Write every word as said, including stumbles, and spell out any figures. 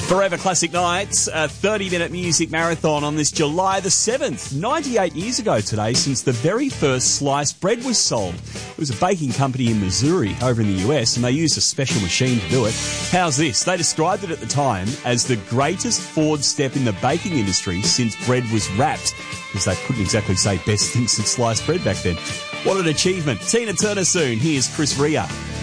Forever Classic Nights, a thirty-minute music marathon on this July the seventh, ninety-eight years ago today, since the very first sliced bread was sold. It was a baking company in Missouri over in the U S, and they used a special machine to do it. How's this? They described it at the time as the greatest forward step in the baking industry since bread was wrapped, because they couldn't exactly say best thing since sliced bread back then. What an achievement. Tina Turner soon. Here's Chris Rea.